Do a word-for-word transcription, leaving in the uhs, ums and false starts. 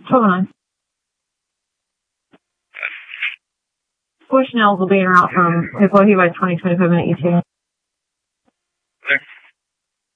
twelve oh nine. Four Chanels will be en route from Hippo by twenty twenty-five minute E T A. Okay.